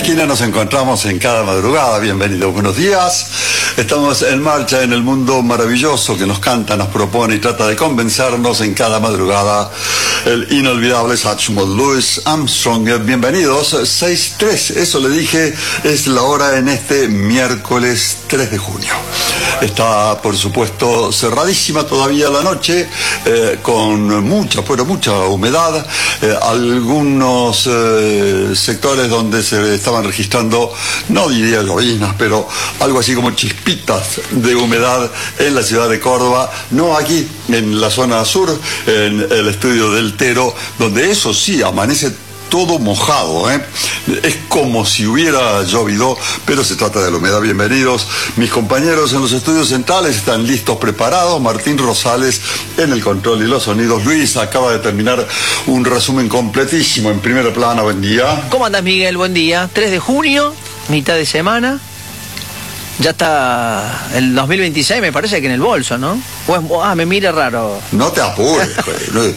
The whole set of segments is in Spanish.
esquina nos encontramos en cada madrugada. Bienvenidos, buenos días. Estamos en marcha en el mundo maravilloso que nos canta, nos propone y trata de convencernos en cada madrugada. El inolvidable Satchmo Louis Armstrong. Bienvenidos, 6:03, eso le dije, es la hora en este miércoles 3 de junio. Está, por supuesto, cerradísima todavía la noche, con mucha humedad. Algunos sectores donde se estaban registrando, no diría lloviznas, pero algo así como chispitas de humedad en la ciudad de Córdoba, no aquí en la zona sur, en el estudio del Tero, donde eso sí amanece todo mojado, ¿eh? Es como si hubiera llovido, pero se trata de la humedad. Bienvenidos, mis compañeros en los estudios centrales, están listos, preparados. Martín Rosales en el control y los sonidos. Luis acaba de terminar un resumen completísimo en Primera Plana. Buen día. ¿Cómo andas, Miguel? Buen día. 3 de junio, mitad de semana. Ya está el 2026, me parece que en el bolso, ¿no? Pues, me mira raro. No te apures, güey.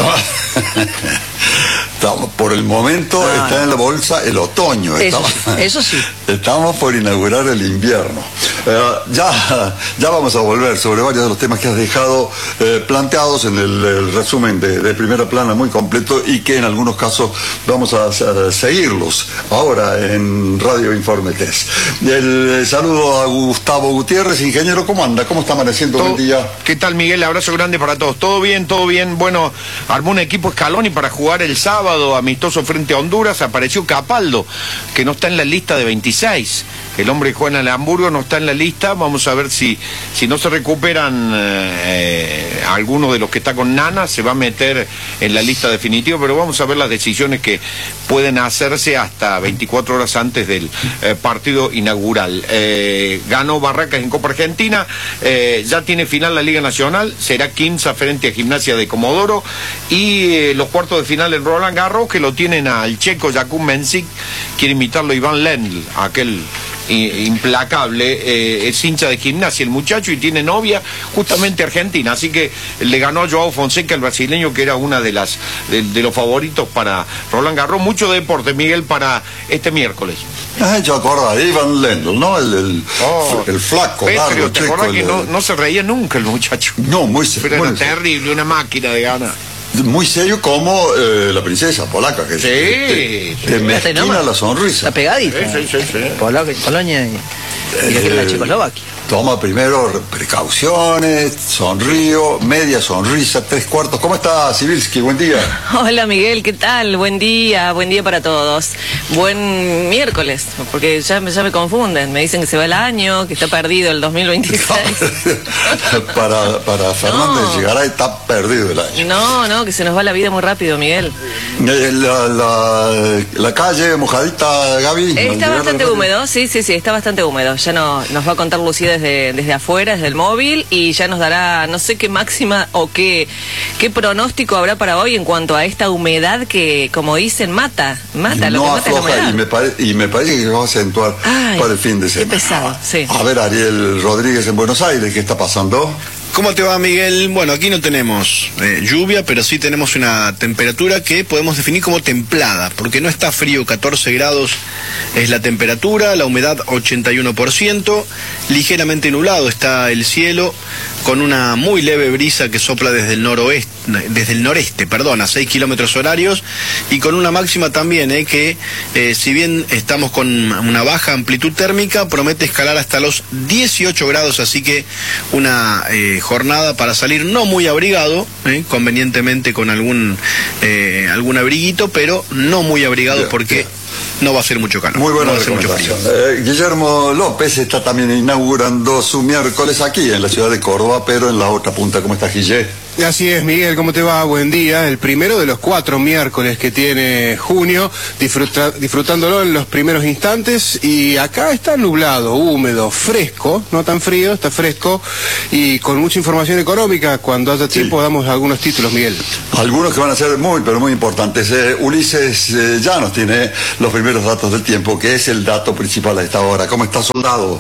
Por el momento está en la bolsa el otoño. Eso sí. Estamos por inaugurar el invierno. Ya vamos a volver sobre varios de los temas que has dejado planteados en el resumen de Primera Plana, muy completo, y que en algunos casos vamos a seguirlos ahora en Radio Informe 3. El saludo a Gustavo Gutiérrez, ingeniero. ¿Cómo anda? ¿Cómo está amaneciendo el día? ¿Qué tal, Miguel? Abrazo grande para todos. Todo bien, todo bien. Bueno, armó un equipo Scaloni para jugar el sábado amistoso frente a Honduras. Apareció Capaldo, que no está en la lista de 26. El hombre que juega en el Hamburgo no está en la lista. Vamos a ver si no se recuperan algunos de los que está con Nana, se va a meter en la lista definitiva, pero vamos a ver las decisiones que pueden hacerse hasta 24 horas antes del partido inaugural. Ganó Barracas en Copa Argentina, ya tiene final la Liga Nacional, será Quimsa frente a Gimnasia de Comodoro, y los cuartos de final en Roland Garros, que lo tienen al checo Jakub Mensik, quiere imitarlo Iván Lendl, aquel implacable, es hincha de Gimnasia el muchacho y tiene novia justamente argentina, así que le ganó a Joao Fonseca, el brasileño, que era una de los favoritos para Roland Garros. Mucho deporte, Miguel, para este miércoles. Yo acordaba de Iván Lendl, ¿no? El flaco, Petrio, largo, ¿te checo. acordás que no se reía nunca el muchacho? No, muy serio. Pero era terrible, una máquina de ganas. Muy serio como la princesa polaca, que te mezquina la sonrisa. Está pegadita. Sí. Polonia y la Checoslovaquia. Toma primero precauciones, sonrío, media sonrisa, 3/4. ¿Cómo está, Sibilski? Buen día. Hola, Miguel, ¿qué tal? Buen día para todos. Buen miércoles, porque ya me confunden. Me dicen que se va el año, que está perdido el 2026. Para Fernández llegará y está perdido el año. No, que se nos va la vida muy rápido, Miguel. La calle mojadita, Gaby. Está bastante húmedo, sí, está bastante húmedo. Ya nos va a contar Lucía desde afuera, desde el móvil, y ya nos dará, no sé qué máxima o qué pronóstico habrá para hoy en cuanto a esta humedad que, como dicen, mata. Lo que mata es la humedad. Y me parece que va a acentuar para el fin de semana. Qué pesado, sí. A ver, Ariel Rodríguez en Buenos Aires, ¿qué está pasando? ¿Cómo te va, Miguel? Bueno, aquí no tenemos lluvia, pero sí tenemos una temperatura que podemos definir como templada, porque no está frío, 14 grados es la temperatura, la humedad 81%, ligeramente nublado está el cielo, con una muy leve brisa que sopla desde el noreste, a 6 kilómetros horarios, y con una máxima también, que si bien estamos con una baja amplitud térmica, promete escalar hasta los 18 grados, así que una jornada para salir no muy abrigado, convenientemente con algún abriguito, pero no muy abrigado porque no va a ser mucho calor. Muy buena recomendación. Guillermo López está también inaugurando su miércoles aquí en la ciudad de Córdoba, pero en la otra punta. ¿Cómo estás, Guille? Así es, Miguel, ¿cómo te va? Buen día. El primero de los 4 miércoles que tiene junio, disfrutándolo en los primeros instantes, y acá está nublado, húmedo, fresco, no tan frío, está fresco, y con mucha información económica. Cuando haya tiempo damos algunos títulos, Miguel. Algunos que van a ser pero muy importantes. Ulises ya nos tiene los primeros datos del tiempo, que es el dato principal a esta hora. ¿Cómo está, soldado?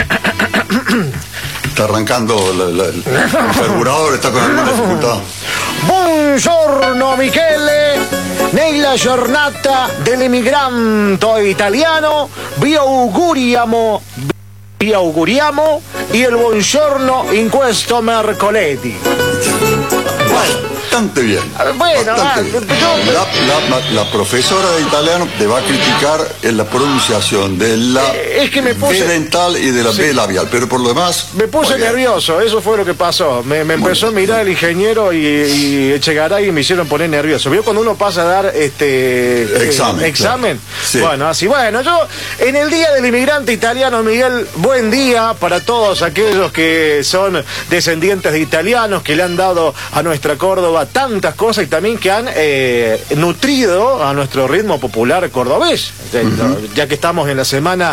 Está arrancando el carburador, está con alguna dificultad. Buongiorno, Michele. Nella giornata dell'immigrante italiano vi auguriamo y el buongiorno in questo mercoledì. Bastante bien. Bueno, bastante bien. La profesora de italiano te va a criticar en la pronunciación de la es que me puse, B dental y de la B labial, pero por lo demás... Me puse nervioso, eso fue lo que pasó. Me empezó a mirar el ingeniero y Echegaray y me hicieron poner nervioso. ¿Vio cuando uno pasa a dar examen? Claro. Sí. Bueno, así. Bueno, yo en el Día del Inmigrante Italiano, Miguel, buen día para todos aquellos que son descendientes de italianos, que le han dado a nuestra Córdoba tantas cosas y también que han nutrido a nuestro ritmo popular cordobés. Ya que estamos en la semana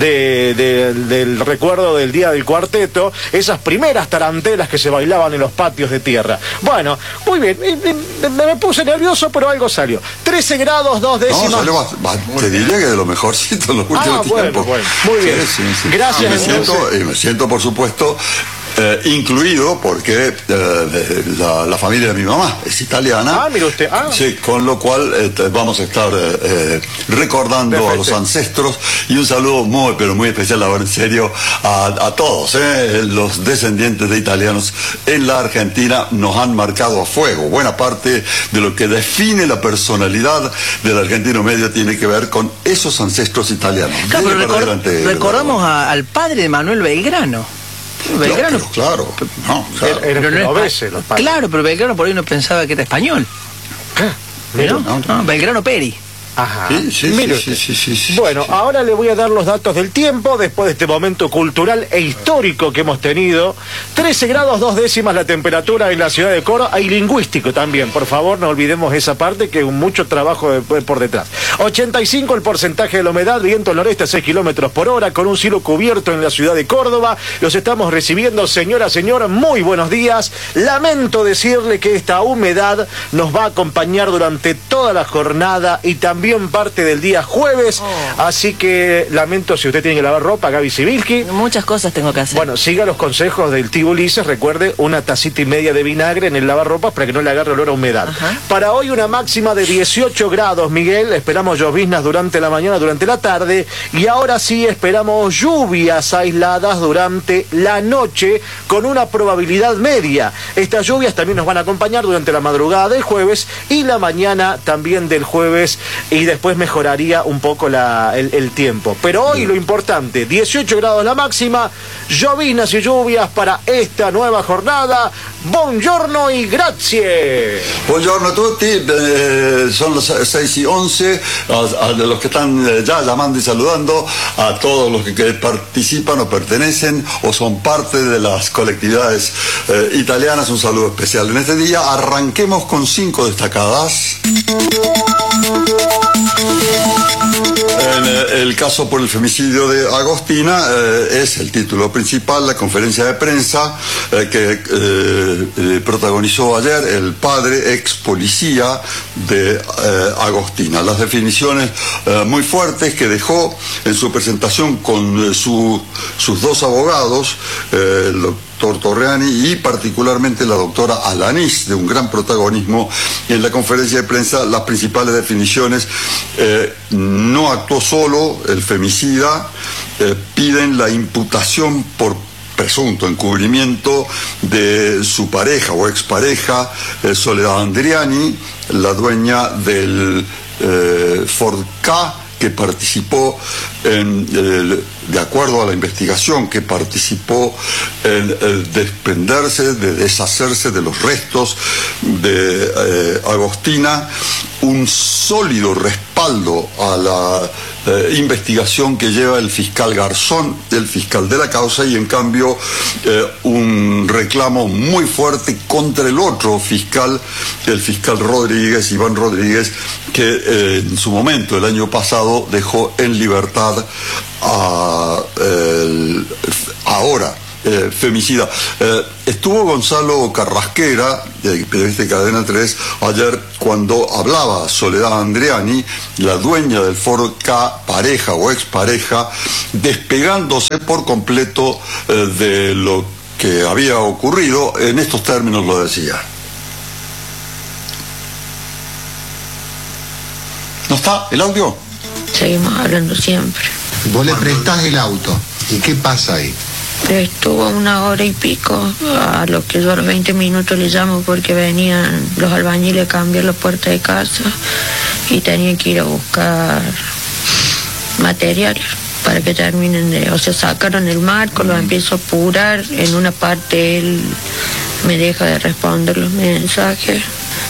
del recuerdo del Día del Cuarteto, esas primeras tarantelas que se bailaban en los patios de tierra. Bueno, muy bien, me puse nervioso, pero algo salió. 13 grados, 2 décimas. No, salió te diría que de lo mejorcito en los últimos tiempos. Bueno, muy bien. Sí. Gracias. Y me siento, por supuesto, incluido porque la familia de mi mamá es italiana. Mire usted. Sí, con lo cual vamos a estar recordando perfecto. a los ancestros, y un saludo muy, pero muy especial, ahora en serio, a todos. Los descendientes de italianos en la Argentina nos han marcado a fuego. Buena parte de lo que define la personalidad del argentino medio tiene que ver con esos ancestros italianos. Claro, pero recordamos al padre de Manuel Belgrano. Belgrano, claro. Pero no claro, pero Belgrano por ahí no pensaba que era español. ¿No? Belgrano Peri. Ajá. Sí. Bueno, ahora le voy a dar los datos del tiempo después de este momento cultural e histórico que hemos tenido. 13 grados 2 décimas la temperatura en la ciudad de Córdoba, y lingüístico también, por favor, no olvidemos esa parte, que es mucho trabajo por detrás. 85 el porcentaje de la humedad, viento al noreste a 6 kilómetros por hora, con un cielo cubierto en la ciudad de Córdoba. Los estamos recibiendo, señora, señor, muy buenos días. Lamento decirle que esta humedad nos va a acompañar durante toda la jornada y también parte del día jueves, así que lamento si usted tiene que lavar ropa, Gaby Sibilski. Muchas cosas tengo que hacer. Bueno, siga los consejos del tío Ulises, recuerde, una tacita y media de vinagre en el lavarropas para que no le agarre olor a humedad. Ajá. Para hoy una máxima de 18 grados, Miguel, esperamos lloviznas durante la mañana, durante la tarde, y ahora sí esperamos lluvias aisladas durante la noche con una probabilidad media. Estas lluvias también nos van a acompañar durante la madrugada del jueves y la mañana también del jueves, y después mejoraría un poco el tiempo. Pero hoy lo importante, 18 grados la máxima, lloviznas y lluvias para esta nueva jornada. Buongiorno y grazie. Buongiorno a tutti, son las 6:11, a los que están ya llamando y saludando, a todos los que participan o pertenecen o son parte de las colectividades italianas, un saludo especial en este día. Arranquemos con 5 destacadas. En el caso por el femicidio de Agostina, es el título principal, la conferencia de prensa que protagonizó ayer el padre ex policía de Agostina. Las definiciones muy fuertes que dejó en su presentación con sus dos abogados, el doctor Torreani y particularmente la doctora Alanís, de un gran protagonismo en la conferencia de prensa. Las principales definiciones: no actuó solo el femicida, piden la imputación por presunto encubrimiento de su pareja o expareja, Soledad Andriani, la dueña del Ford K, que participó de acuerdo a la investigación, que participó en desprenderse, de deshacerse de los restos de Agostina. Un sólido respaldo a la investigación que lleva el fiscal Garzón, el fiscal de la causa, y en cambio un reclamo muy fuerte contra el otro fiscal, el fiscal Rodríguez, Iván Rodríguez, que en su momento, el año pasado, dejó en libertad a ahora femicida. Estuvo Gonzalo Carrasquera, periodista de Cadena 3, ayer cuando hablaba Soledad Andriani, la dueña del Ford K, pareja o expareja, despegándose por completo de lo que había ocurrido. En estos términos lo decía. ¿Está el audio? Seguimos hablando siempre. Vos le prestás el auto. ¿Y qué pasa ahí? Estuvo 1 hora y pico, a lo que yo a los 20 minutos le llamo porque venían los albañiles a cambiar la puerta de casa y tenía que ir a buscar materiales para que terminen o sea, sacaron el marco, lo empiezo a apurar, en una parte él me deja de responder los mensajes,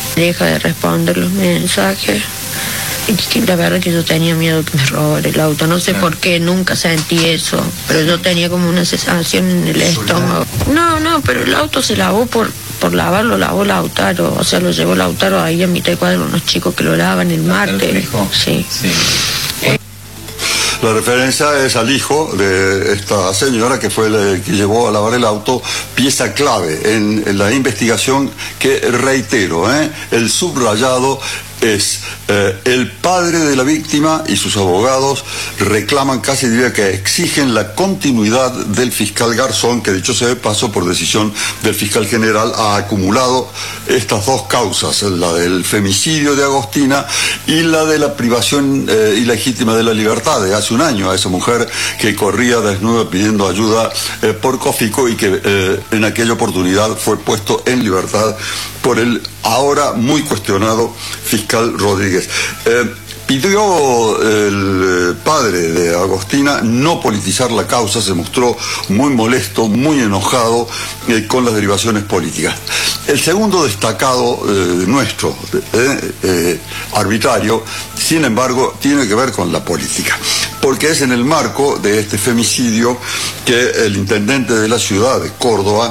y la verdad que yo tenía miedo que me robara el auto, no sé por qué, nunca sentí eso, pero yo tenía como una sensación en el estómago. No, pero el auto se lavó por lavarlo, lavó Lautaro, o sea, lo llevó Lautaro ahí a mitad de cuadro, unos chicos que lo lavan el martes. Sí. La referencia es al hijo de esta señora que fue el que llevó a lavar el auto, pieza clave en la investigación que, reitero, el subrayado es el padre de la víctima y sus abogados reclaman, casi diría que exigen la continuidad del fiscal Garzón, que dicho sea de paso, por decisión del fiscal general, ha acumulado estas dos causas, la del femicidio de Agostina y la de la privación ilegítima de la libertad de hace un año a esa mujer que corría desnuda pidiendo ayuda por Cofico y que en aquella oportunidad fue puesto en libertad por el ahora muy cuestionado fiscal Rodríguez. Pidió el padre de Agostina no politizar la causa, se mostró muy molesto, muy enojado con las derivaciones políticas. El segundo destacado nuestro, arbitrario, sin embargo, tiene que ver con la política, porque es en el marco de este femicidio que el intendente de la ciudad de Córdoba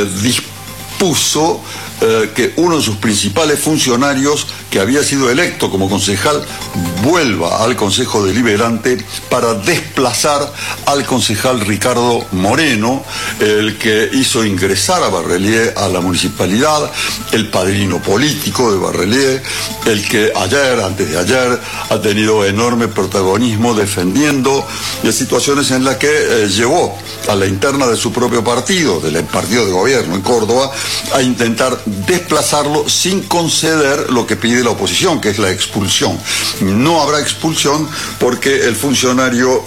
dispuso que uno de sus principales funcionarios, que había sido electo como concejal, vuelva al Consejo Deliberante para desplazar al concejal Ricardo Moreno, el que hizo ingresar a Barrelier a la municipalidad, el padrino político de Barrelier, el que antes de ayer, ha tenido enorme protagonismo defendiendo situaciones en las que llevó a la interna de su propio partido, del partido de gobierno en Córdoba, a intentar desplazarlo sin conceder lo que pide la oposición, que es la expulsión. No habrá expulsión porque el funcionario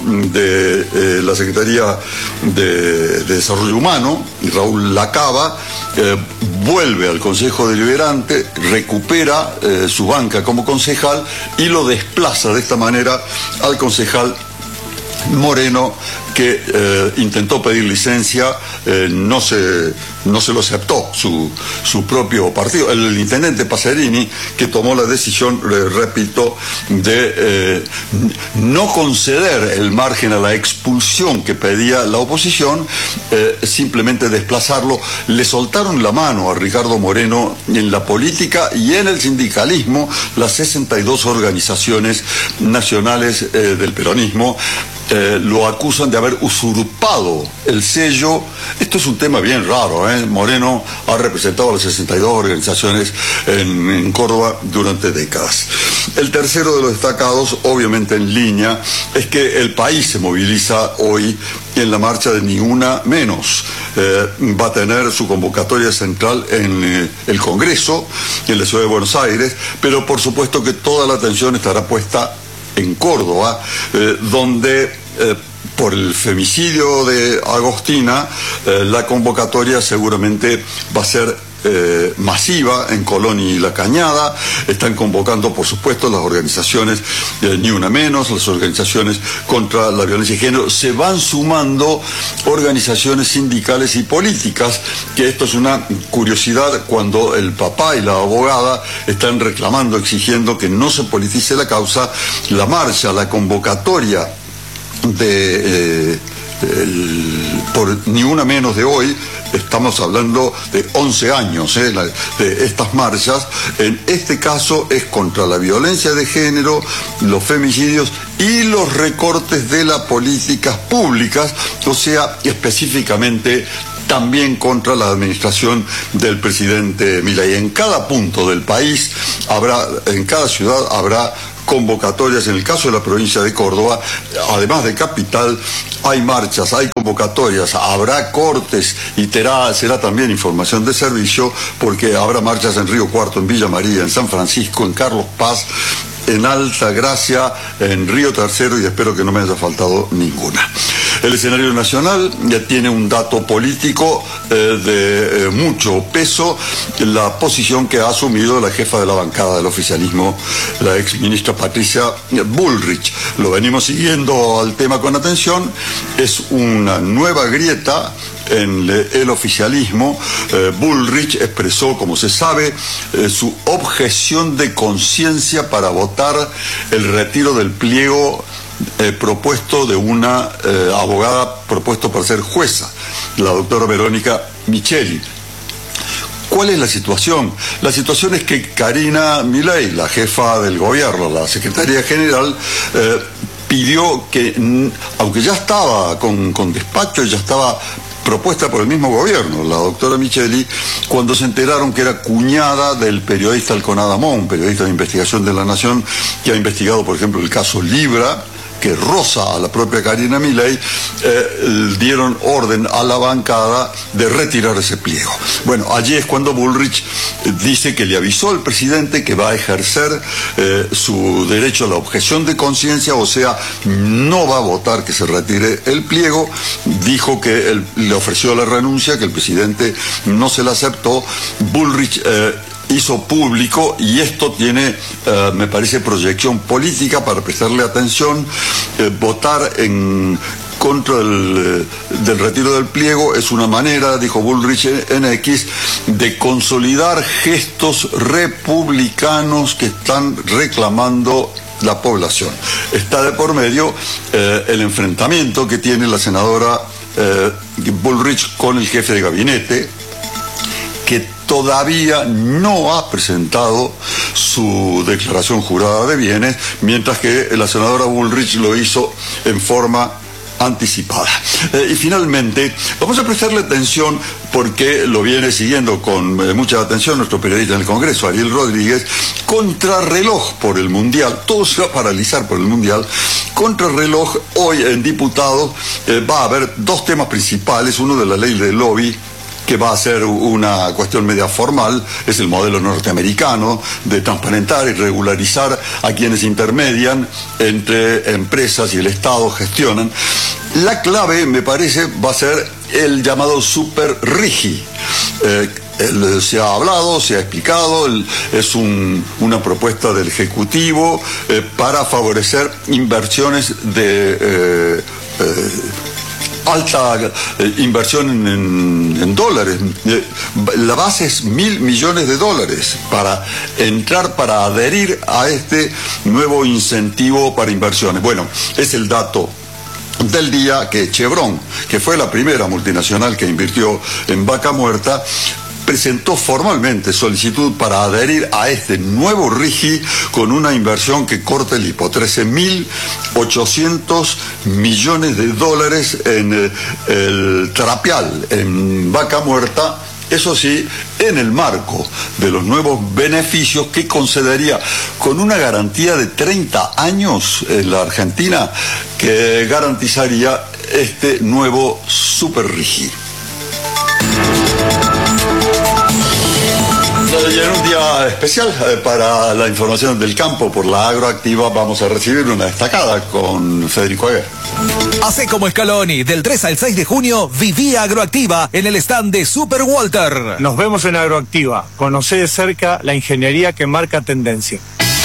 de la Secretaría de Desarrollo Humano, Raúl Lacaba, vuelve al Consejo Deliberante, recupera su banca como concejal y lo desplaza de esta manera al concejal Moreno, que intentó pedir licencia, no se lo aceptó su propio partido. El intendente Pacerini, que tomó la decisión, repito, de no conceder el margen a la expulsión que pedía la oposición, simplemente desplazarlo. Le soltaron la mano a Ricardo Moreno en la política y en el sindicalismo, las 62 organizaciones nacionales del peronismo. Lo acusan de haber usurpado el sello. Esto es un tema bien raro, Moreno ha representado a las 62 organizaciones en Córdoba durante décadas. El tercero de los destacados, obviamente en línea, es que el país se moviliza hoy en la marcha de Ni Una Menos. Va a tener su convocatoria central en el Congreso, en la ciudad de Buenos Aires, pero por supuesto que toda la atención estará puesta en Córdoba, donde por el femicidio de Agostina, la convocatoria seguramente va a ser masiva en Colón y La Cañada. Están convocando, por supuesto, las organizaciones Ni Una Menos, las organizaciones contra la violencia de género. Se van sumando organizaciones sindicales y políticas, que esto es una curiosidad cuando el papá y la abogada están reclamando, exigiendo que no se politice la causa. La marcha, la convocatoria por Ni Una Menos de hoy, estamos hablando de 11 años de estas marchas. En este caso es contra la violencia de género, los femicidios y los recortes de las políticas públicas, o sea, específicamente también contra la administración del presidente Milei. En cada punto del país en cada ciudad habrá convocatorias. En el caso de la provincia de Córdoba, además de capital, hay marchas, hay convocatorias, habrá cortes y será también información de servicio, porque habrá marchas en Río Cuarto, en Villa María, en San Francisco, en Carlos Paz, en Alta Gracia, en Río Tercero, y espero que no me haya faltado ninguna. El escenario nacional ya tiene un dato político de mucho peso, la posición que ha asumido la jefa de la bancada del oficialismo, la ex ministra Patricia Bullrich. Lo venimos siguiendo al tema con atención, es una nueva grieta en el oficialismo. Bullrich expresó, como se sabe, su objeción de conciencia para votar el retiro del pliego propuesto de una abogada propuesto para ser jueza, la doctora Verónica Micheli. ¿Cuál es la situación? La situación es que Karina Milei, la jefa del gobierno, la secretaria general, pidió que, aunque ya estaba con despacho, ya estaba propuesta por el mismo gobierno, la doctora Micheli, cuando se enteraron que era cuñada del periodista Alcon Adamón, periodista de investigación de La Nación, que ha investigado, por ejemplo, el caso Libra, que roza a la propia Karina Milei, dieron orden a la bancada de retirar ese pliego. Bueno, allí es cuando Bullrich dice que le avisó al presidente que va a ejercer su derecho a la objeción de conciencia, o sea, no va a votar que se retire el pliego. Dijo que él le ofreció la renuncia, que el presidente no se la aceptó. Bullrich hizo público, y esto tiene, me parece, proyección política para prestarle atención. Votar en contra del retiro del pliego es una manera, dijo Bullrich en X, de consolidar gestos republicanos que están reclamando la población. Está de por medio el enfrentamiento que tiene la senadora Bullrich con el jefe de gabinete, que todavía no ha presentado su declaración jurada de bienes, mientras que la senadora Bullrich lo hizo en forma anticipada. Y finalmente, vamos a prestarle atención, porque lo viene siguiendo con mucha atención nuestro periodista en el Congreso, Ariel Rodríguez, contrarreloj por el Mundial. Todo se va a paralizar por el Mundial. Contrarreloj, hoy en diputados va a haber dos temas principales: uno de la ley del lobby, que va a ser una cuestión media formal, es el modelo norteamericano de transparentar y regularizar a quienes intermedian entre empresas y el Estado gestionan. La clave, me parece, va a ser el llamado super RIGI. Se ha hablado, se ha explicado, es una propuesta del Ejecutivo para favorecer inversiones de alta inversión en dólares. La base es $1.000 millones para entrar, para adherir a este nuevo incentivo para inversiones. Bueno, es el dato del día, que Chevron, que fue la primera multinacional que invirtió en Vaca Muerta, presentó formalmente solicitud para adherir a este nuevo RIGI con una inversión que corta el hipo, $13.800 millones en el Trapial, en Vaca Muerta. Eso sí, en el marco de los nuevos beneficios que concedería, con una garantía de 30 años en la Argentina, que garantizaría este nuevo super RIGI. Y en un día especial para la información del campo por la Agroactiva, vamos a recibir una destacada con Federico Aguer. Hacé como Scaloni, del 3 al 6 de junio, viví Agroactiva en el stand de Super Walter. Nos vemos en Agroactiva. Conocé de cerca la ingeniería que marca tendencia.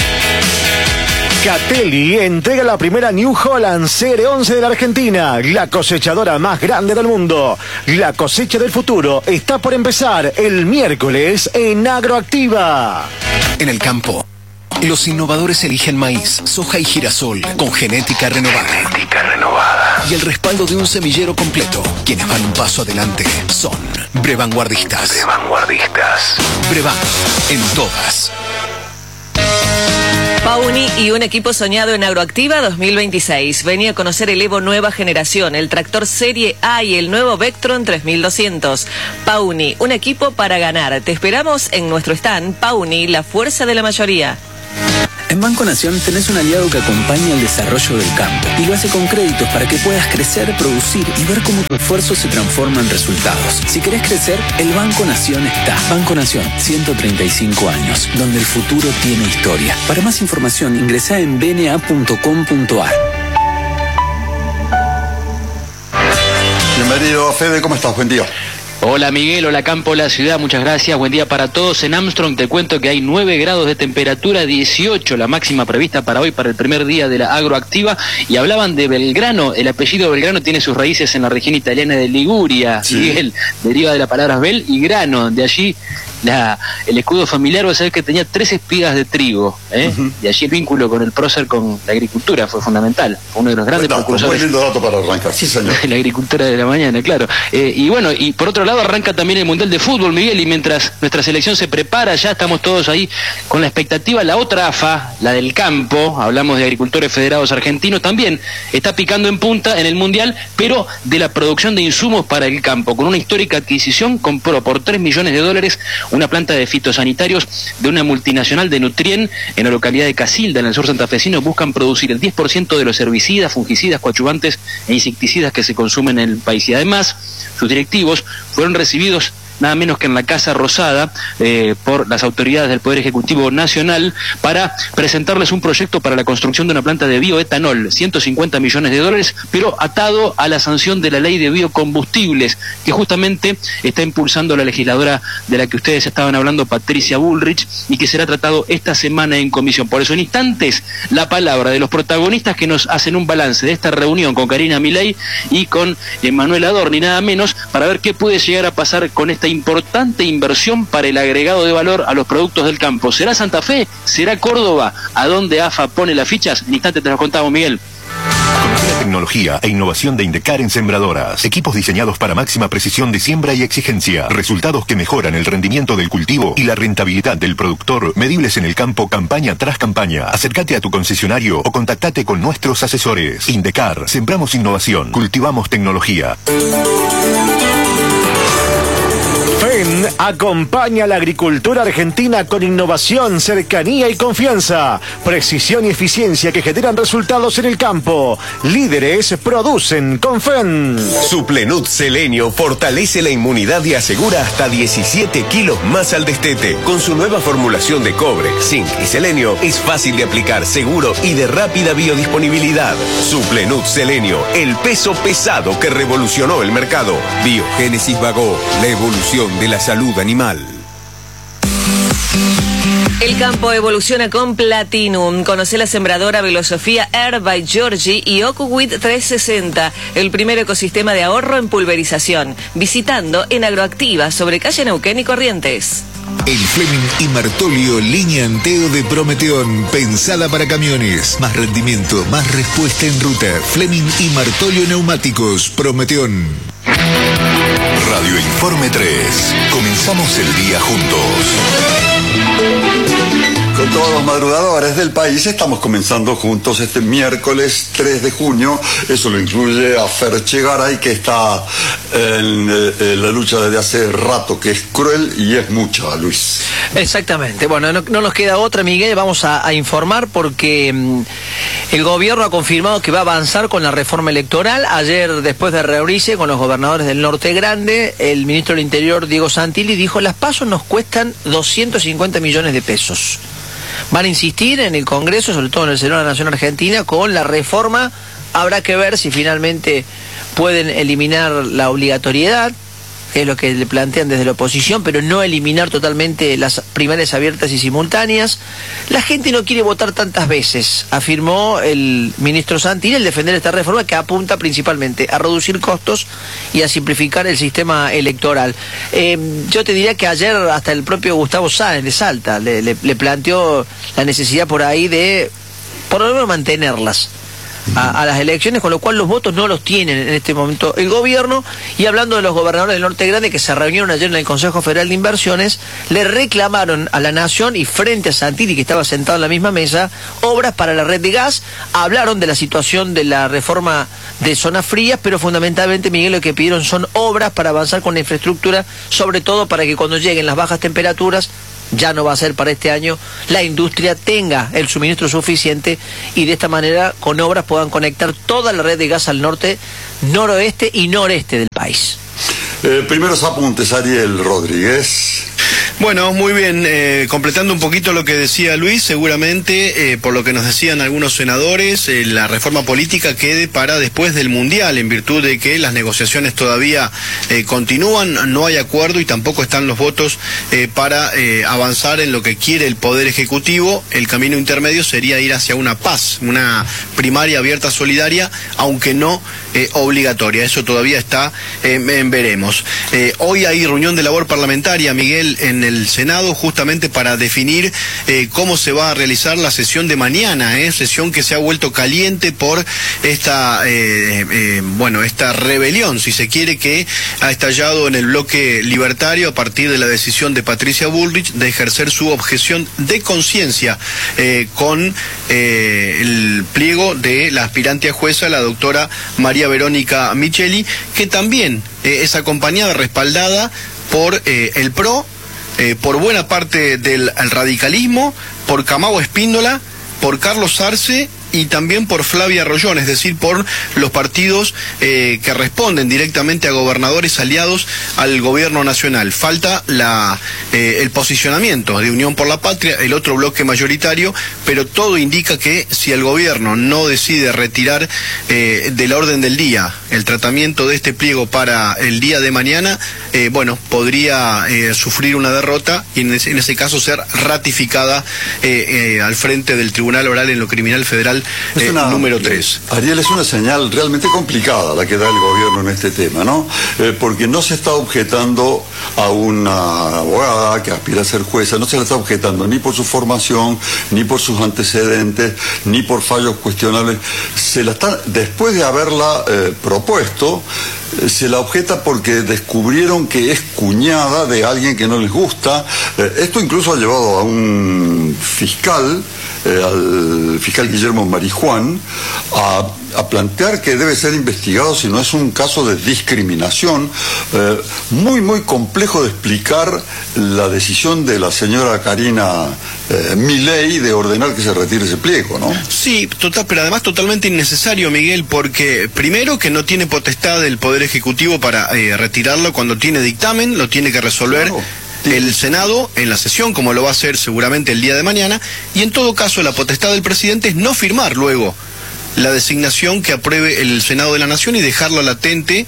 Catelli entrega la primera New Holland CR11 de la Argentina, la cosechadora más grande del mundo. La cosecha del futuro está por empezar el miércoles en Agroactiva. En el campo, los innovadores eligen maíz, soja y girasol con genética renovada. Y el respaldo de un semillero completo. Quienes van un paso adelante son Brevanguardistas. Brevan, en todas. Pauni y un equipo soñado en Agroactiva 2026. Venía a conocer el Evo Nueva Generación, el tractor Serie A y el nuevo Vectron 3200. Pauni, un equipo para ganar. Te esperamos en nuestro stand. Pauni, la fuerza de la mayoría. En Banco Nación tenés un aliado que acompaña el desarrollo del campo y lo hace con créditos para que puedas crecer, producir y ver cómo tu esfuerzo se transforma en resultados. Si querés crecer, el Banco Nación está. Banco Nación, 135 años, donde el futuro tiene historia. Para más información, ingresá en bna.com.ar. Bienvenido, Fede, ¿cómo estás? Buen día. Hola Miguel, hola Campo, la ciudad, muchas gracias, buen día para todos. En Armstrong te cuento que hay 9 grados de temperatura, 18 la máxima prevista para hoy, para el primer día de la agroactiva, y hablaban de Belgrano. El apellido Belgrano tiene sus raíces en la región italiana de Liguria, sí. Miguel, deriva de las palabras bel y grano, de allí el escudo familiar. Vos sabés que tenía 3 espigas de trigo, y allí el vínculo con el prócer, con la agricultura, fue fundamental, fue uno de los grandes precursores. Muy lindo dato para arrancar, sí señor. La agricultura de la mañana, claro. Y bueno, y por otro lado arranca también el Mundial de Fútbol, Miguel, y mientras nuestra selección se prepara, ya estamos todos ahí con la expectativa. La otra AFA, la del campo, hablamos de Agricultores Federados Argentinos, también está picando en punta en el Mundial, pero de la producción de insumos para el campo. Con una histórica adquisición, compró por $3 millones una planta de fitosanitarios de una multinacional de Nutrien en la localidad de Casilda, en el sur santafesino. Buscan producir el 10% de los herbicidas, fungicidas, coadyuvantes e insecticidas que se consumen en el país. Y además, sus directivos fueron recibidos nada menos que en la Casa Rosada por las autoridades del Poder Ejecutivo Nacional para presentarles un proyecto para la construcción de una planta de bioetanol, $150 millones, pero atado a la sanción de la ley de biocombustibles, que justamente está impulsando la legisladora de la que ustedes estaban hablando, Patricia Bullrich, y que será tratado esta semana en comisión. Por eso, en instantes, la palabra de los protagonistas que nos hacen un balance de esta reunión con Karina Milei y con Manuel Adorni, nada menos, para ver qué puede llegar a pasar con esta importante inversión para el agregado de valor a los productos del campo. ¿Será Santa Fe? ¿Será Córdoba? ¿A dónde AFA pone las fichas? En instante te lo contamos, Miguel. Conoce la tecnología e innovación de Indecar en sembradoras. Equipos diseñados para máxima precisión de siembra y exigencia. Resultados que mejoran el rendimiento del cultivo y la rentabilidad del productor, medibles en el campo campaña tras campaña. Acércate a tu concesionario o contactate con nuestros asesores. Indecar, sembramos innovación, cultivamos tecnología. FEN acompaña a la agricultura argentina con innovación, cercanía y confianza, precisión y eficiencia que generan resultados en el campo. Líderes producen con FEN. Suplenut Selenio fortalece la inmunidad y asegura hasta 17 kilos más al destete. Con su nueva formulación de cobre, zinc y selenio, es fácil de aplicar, seguro y de rápida biodisponibilidad. Suplenut Selenio, el peso pesado que revolucionó el mercado. Biogénesis Bagó, la evolución de la salud animal. El campo evoluciona con Platinum. Conoce la sembradora Velosofía Air by Georgie y Ocuwit 360, el primer ecosistema de ahorro en pulverización. Visitando en Agroactiva, sobre calle Neuquén y Corrientes. El Fleming y Martolio, línea Anteo de Prometeón, pensada para camiones. Más rendimiento, más respuesta en ruta. Fleming y Martolio Neumáticos, Prometeón. Radio Informe 3. Comenzamos el día juntos. Con todos los madrugadores del país estamos comenzando juntos este miércoles 3 de junio. Eso lo incluye a Ferche Garay, que está en la lucha desde hace rato, que es cruel y es mucha, Luis. Exactamente. Bueno, no nos queda otra, Miguel. Vamos a informar porque el gobierno ha confirmado que va a avanzar con la reforma electoral. Ayer, después de reunirse con los gobernadores del Norte Grande, el ministro del Interior, Diego Santilli, dijo: las PASO nos cuestan 250 millones de pesos. Van a insistir en el Congreso, sobre todo en el Senado de la Nación Argentina, con la reforma. Habrá que ver si finalmente pueden eliminar la obligatoriedad, que es lo que le plantean desde la oposición, pero no eliminar totalmente las primarias abiertas y simultáneas. La gente no quiere votar tantas veces, afirmó el ministro Santilli, al defender esta reforma que apunta principalmente a reducir costos y a simplificar el sistema electoral. Yo te diría que ayer hasta el propio Gustavo Sáenz de Salta le planteó la necesidad por ahí de, por lo menos, mantenerlas a las elecciones, con lo cual los votos no los tienen en este momento el gobierno. Y hablando de los gobernadores del Norte Grande, que se reunieron ayer en el Consejo Federal de Inversiones, le reclamaron a la Nación y frente a Santilli, que estaba sentado en la misma mesa, obras para la red de gas. Hablaron de la situación de la reforma de zonas frías, pero fundamentalmente, Miguel, lo que pidieron son obras para avanzar con la infraestructura, sobre todo para que cuando lleguen las bajas temperaturas ya no va a ser para este año, la industria tenga el suministro suficiente y de esta manera con obras puedan conectar toda la red de gas al norte, noroeste y noreste del país. Primeros apuntes, Ariel Rodríguez. Bueno, muy bien, completando un poquito lo que decía Luis, seguramente, por lo que nos decían algunos senadores, la reforma política quede para después del Mundial, en virtud de que las negociaciones todavía continúan, no hay acuerdo y tampoco están los votos para avanzar en lo que quiere el Poder Ejecutivo. El camino intermedio sería ir hacia una paz, una primaria abierta solidaria, aunque no obligatoria. Eso todavía está en veremos. Hoy hay reunión de labor parlamentaria, Miguel, en el Senado, justamente para definir cómo se va a realizar la sesión de mañana, sesión que se ha vuelto caliente por esta esta rebelión, si se quiere, que ha estallado en el bloque libertario a partir de la decisión de Patricia Bullrich de ejercer su objeción de conciencia con el pliego de la aspirante a jueza, la doctora María Verónica Micheli, que también es acompañada, respaldada por el PRO, por buena parte del radicalismo, por Camao Espíndola, por Carlos Arce y también por Flavia Rollón, es decir, por los partidos que responden directamente a gobernadores aliados al gobierno nacional. Falta el posicionamiento de Unión por la Patria, el otro bloque mayoritario, pero todo indica que si el gobierno no decide retirar de la orden del día el tratamiento de este pliego para el día de mañana, podría sufrir una derrota y en ese caso ser ratificada al frente del Tribunal Oral en lo Criminal Federal número 3. Ariel, es una señal realmente complicada la que da el gobierno en este tema, ¿no? Porque no se está objetando a una abogada que aspira a ser jueza, no se la está objetando ni por su formación, ni por sus antecedentes, ni por fallos cuestionables. Se la está, después de haberla propuesto, se la objeta porque descubrieron que es cuñada de alguien que no les gusta. Esto incluso ha llevado a un fiscal, al fiscal Guillermo Marijuán, a plantear que debe ser investigado si no es un caso de discriminación. Muy, muy complejo de explicar la decisión de la señora Karina Milei de ordenar que se retire ese pliego, ¿no? Sí, pero además totalmente innecesario, Miguel, porque primero que no tiene potestad del Poder Ejecutivo para retirarlo cuando tiene dictamen, lo tiene que resolver el Senado en la sesión, como lo va a hacer seguramente el día de mañana, y en todo caso la potestad del presidente es no firmar luego la designación que apruebe el Senado de la Nación y dejarlo latente,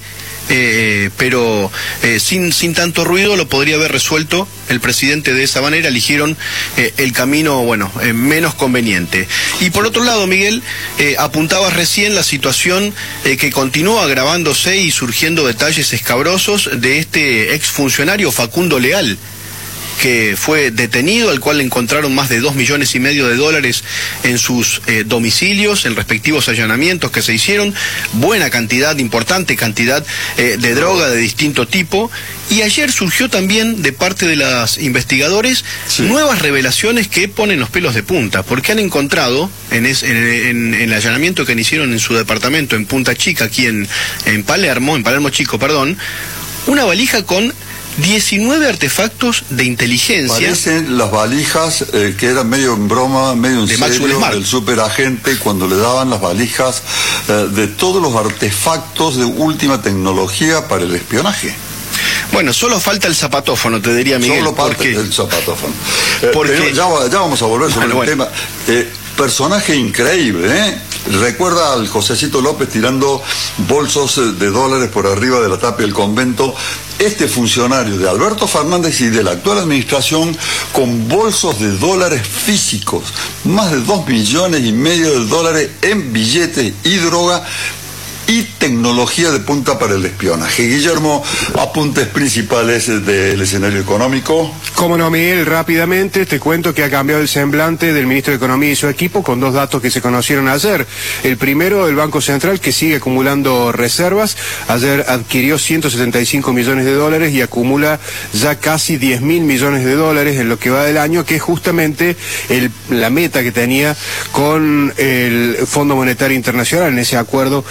pero sin tanto ruido. Lo podría haber resuelto el presidente de esa manera. Eligieron el camino menos conveniente. Y por otro lado, Miguel, apuntabas recién la situación que continúa agravándose y surgiendo detalles escabrosos de este exfuncionario Facundo Leal, que fue detenido, al cual le encontraron más de $2,5 millones en sus domicilios, en respectivos allanamientos que se hicieron, importante cantidad de droga de distinto tipo. Y ayer surgió también de parte de los investigadores nuevas revelaciones que ponen los pelos de punta, porque han encontrado en el allanamiento que hicieron en su departamento en Punta Chica, aquí en Palermo Chico, una valija con 19 artefactos de inteligencia. Parecen las valijas que eran medio en broma, medio en serio, del superagente, cuando le daban las valijas de todos los artefactos de última tecnología para el espionaje. Bueno, solo falta el zapatófono, te diría Miguel. Solo falta el zapatófono. Porque ya vamos a volver sobre el tema. Personaje increíble, ¿eh? Recuerda al Josecito López tirando bolsos de dólares por arriba de la tapia del convento. Este funcionario de Alberto Fernández y de la actual administración con bolsos de dólares físicos, más de $2,5 millones en billetes y droga y tecnología de punta para el espionaje. Guillermo, apuntes principales del escenario económico. Cómo no, Miguel, rápidamente te cuento que ha cambiado el semblante del ministro de Economía y su equipo con dos datos que se conocieron ayer. El primero, el Banco Central, que sigue acumulando reservas. Ayer adquirió $175 millones y acumula ya casi $10,000 millones en lo que va del año, que es justamente la meta que tenía con el Fondo Monetario Internacional en ese acuerdo en el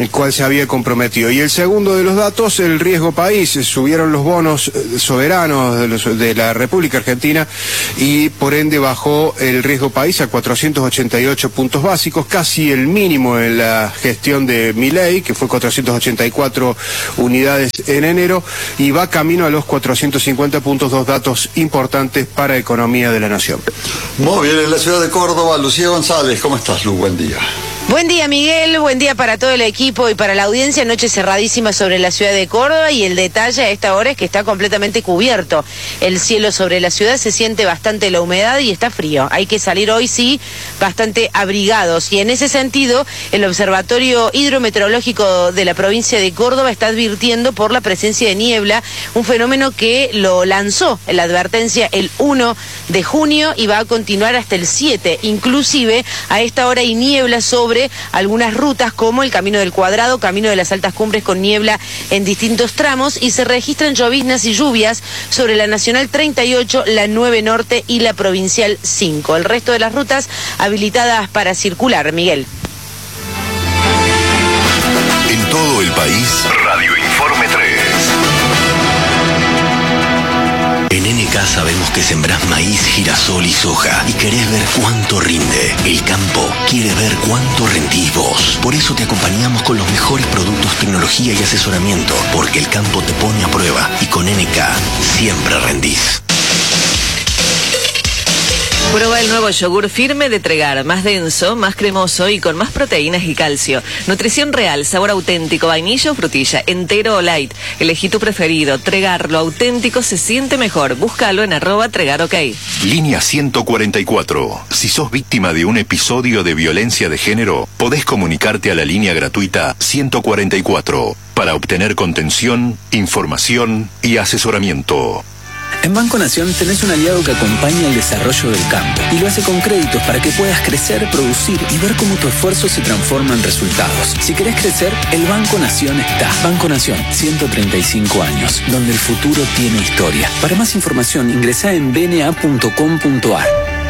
al cual se había comprometido. Y el segundo de los datos, el riesgo país. Subieron los bonos soberanos de la República Argentina y por ende bajó el riesgo país a 488 puntos básicos, casi el mínimo en la gestión de Milei, que fue 484 unidades en enero, y va camino a los 450 puntos, dos datos importantes para economía de la nación. Muy bien, en la ciudad de Córdoba, Lucía González, ¿cómo estás, Lu? Buen día. Buen día, Miguel, buen día para todo el equipo y para la audiencia. Noche cerradísima sobre la ciudad de Córdoba y el detalle a esta hora es que está completamente cubierto. El cielo sobre la ciudad, se siente bastante la humedad y está frío. Hay que salir hoy, sí, bastante abrigados. Y en ese sentido, el Observatorio Hidrometeorológico de la provincia de Córdoba está advirtiendo por la presencia de niebla, un fenómeno que lo lanzó en la advertencia el 1 de junio y va a continuar hasta el 7. Inclusive, a esta hora hay niebla sobre algunas rutas como el Camino del Cuadrado, Camino de las Altas Cumbres con niebla en distintos tramos y se registran lloviznas y lluvias sobre la Nacional 38, la 9 Norte y la Provincial 5. El resto de las rutas habilitadas para circular, Miguel. En todo el país, Radio Informe 3. En NK sabemos que sembrás maíz, girasol y soja y querés ver cuánto rinde. El campo quiere ver cuánto rendís vos. Por eso te acompañamos con los mejores productos, tecnología y asesoramiento, porque el campo te pone a prueba y con NK siempre rendís. Prueba el nuevo yogur firme de Tregar, más denso, más cremoso y con más proteínas y calcio. Nutrición real, sabor auténtico, vainilla o frutilla, entero o light. Elegí tu preferido. Tregar, lo auténtico se siente mejor. Búscalo en @TregarOK. Línea 144. Si sos víctima de un episodio de violencia de género, podés comunicarte a la línea gratuita 144 para obtener contención, información y asesoramiento. En Banco Nación tenés un aliado que acompaña el desarrollo del campo y lo hace con créditos para que puedas crecer, producir y ver cómo tu esfuerzo se transforma en resultados. Si querés crecer, el Banco Nación está. Banco Nación, 135 años, donde el futuro tiene historia. Para más información, ingresá en bna.com.ar.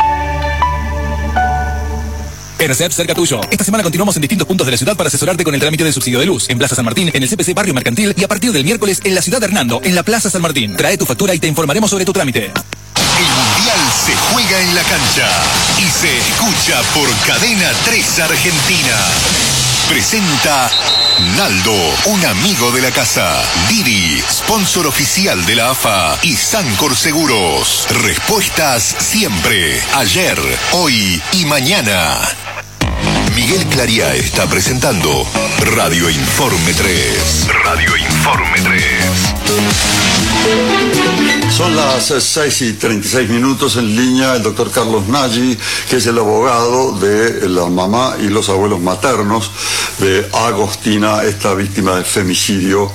ERCEP cerca tuyo. Esta semana continuamos en distintos puntos de la ciudad para asesorarte con el trámite del subsidio de luz. En Plaza San Martín, en el CPC Barrio Mercantil y a partir del miércoles en la ciudad de Hernando, en la Plaza San Martín. Trae tu factura y te informaremos sobre tu trámite. El Mundial se juega en la cancha y se escucha por Cadena 3 Argentina. Presenta Naldo, un amigo de la casa. Didi, sponsor oficial de la AFA. Y Sancor Seguros. Respuestas siempre. Ayer, hoy y mañana. Miguel Claría está presentando Radio Informe 3. Radio Informe 3. Son las 6:36 en línea el doctor Carlos Nagy, que es el abogado de la mamá y los abuelos maternos de Agostina, esta víctima de femicidio.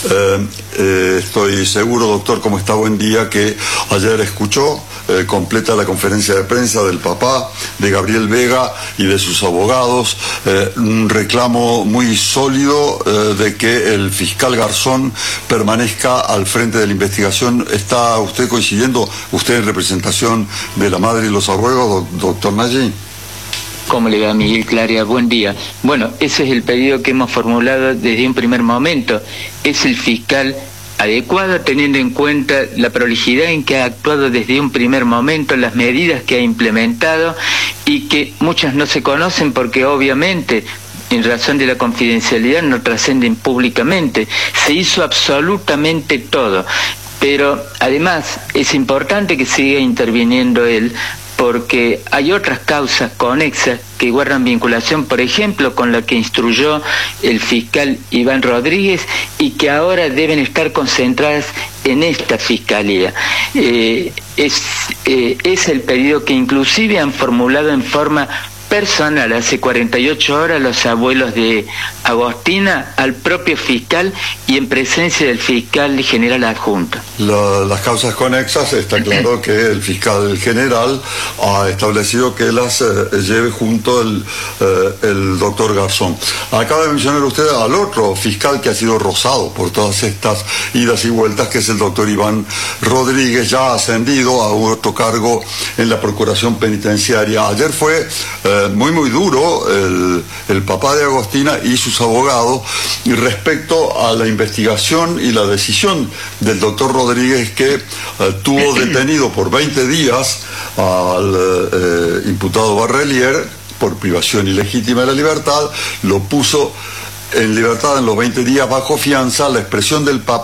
Estoy seguro, doctor, ¿cómo está? Buen día, que ayer escuchó completa la conferencia de prensa del papá, de Gabriel Vega y de sus abogados, un reclamo muy sólido de que el fiscal Garzón permanezca al frente de la investigación. ¿Está usted coincidiendo, usted en representación de la madre y los abuelos, doctor Nagy? ¿Cómo le va, Miguel Claria? Buen día. Bueno, ese es el pedido que hemos formulado desde un primer momento. Es el fiscal adecuado teniendo en cuenta la prolijidad en que ha actuado desde un primer momento, las medidas que ha implementado y que muchas no se conocen porque obviamente en razón de la confidencialidad no trascenden públicamente. Se hizo absolutamente todo, pero además es importante que siga interviniendo él porque hay otras causas conexas que guardan vinculación, por ejemplo, con la que instruyó el fiscal Iván Rodríguez y que ahora deben estar concentradas en esta fiscalía. Es el pedido que inclusive han formulado en forma personal hace 48 horas los abuelos de Agostina al propio fiscal y en presencia del fiscal general adjunto. Las causas conexas, está claro que el fiscal general ha establecido que las lleve junto el doctor Garzón. Acaba de mencionar usted al otro fiscal que ha sido rozado por todas estas idas y vueltas, que es el doctor Iván Rodríguez, ya ascendido a otro cargo en la Procuración Penitenciaria. Ayer fue muy duro el papá de Agostina y sus abogados respecto a la investigación y la decisión del doctor Rodríguez, que tuvo detenido por 20 días al imputado Barrelier por privación ilegítima de la libertad, lo puso en libertad en los 20 días bajo fianza. La expresión del papá